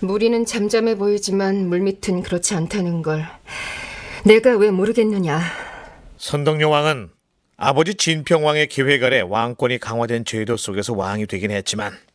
무리는 잠잠해 보이지만 물밑은 그렇지 않다는 걸 내가 왜 모르겠느냐. 선덕여 왕은 아버지 진평왕의 계획 아래 왕권이 강화된 제도 속에서 왕이 되긴 했지만